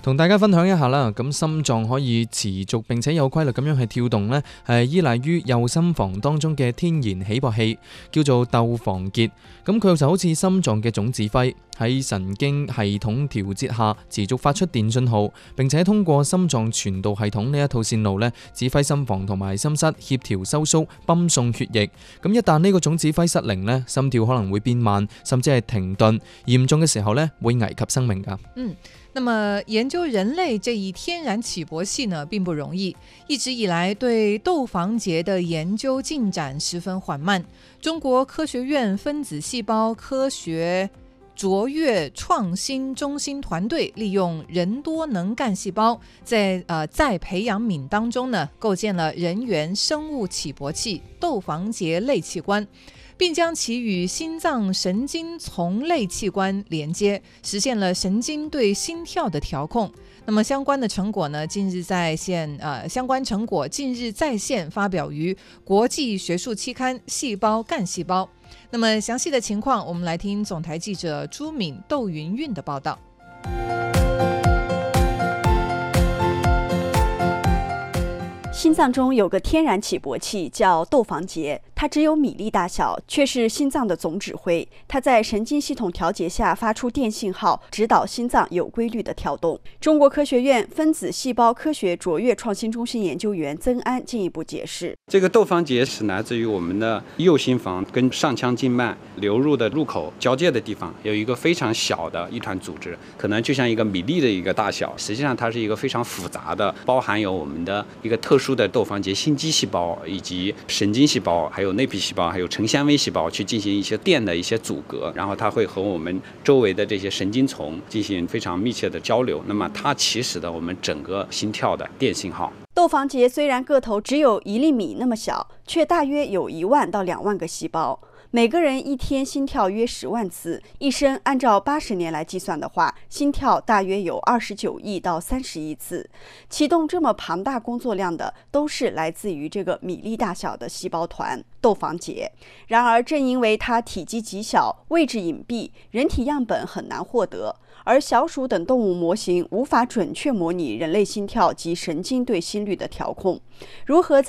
同大家分享一下啦。咁心臟可以持續並且有規律咁樣去跳動呢，係依賴於右心房當中嘅天然起搏器，叫做竇房結。咁佢就好似心臟嘅總指揮，喺神經系統調節下持續發出電信號，並且通過心臟傳導系統呢一套線路呢，指揮心房同埋心室協調收縮、泵送血液。咁一旦呢個總指揮失靈呢，心跳可能會變慢，甚至係停頓，嚴重嘅時候呢，會危及生命㗎。 那麼研究人類這一天然起搏器呢，並不容易。一直以來對竇房結的研究進展十分緩慢。中國科學院分子細胞科學卓越創新中心團隊利用人多能幹細胞在培養皿當中呢，構建了人源生物起搏器竇房結類器官，並將其與心臟神經叢類器官連接，實現了神經對心跳的調控。那麼相關成果近日在線發表於國際學術期刊《細胞幹細胞》。那麼詳細的情況，我們來聽總台記者朱敏、竇云韻的報道。 心臟中有個天然起搏器叫竇房結，它只有米粒大小，卻是心臟的總指揮。它在神經系統調節下發出電信號，指導心臟有規律的跳動。中國科學院分子細胞科學卓越創新中心研究員曾安進一步解釋： 這個竇房結是來自於我們的右心房跟上腔靜脈流入的入口交界的地方，有一個非常小的一團組織，可能就像一個米粒的一個大小。實際上它是一個非常複雜的，包含有我們的一個特殊的竇房結心肌細胞，以及神經細胞，還有內皮細胞，還有成纖維細胞去進行一些電的一些阻隔，然後它會和我們周圍的這些神經叢進行非常密切的交流，那麼它起始的我們整個心跳的電信號。 竇房結雖然個頭只有1厘米那麼小，卻大約有1萬到2萬個細胞。每個人一天心跳約10萬次，一生按照80年來計算的話，心跳大約有29億到30億次。啟動這麼龐大工作量的，都是來自於這個米粒大小的細胞團竇房結。然而，正因為它體積極小、位置隱蔽，人體樣本很難獲得，而小鼠等動物模型無法準確模擬人類心跳及神經對心率的調控。如何在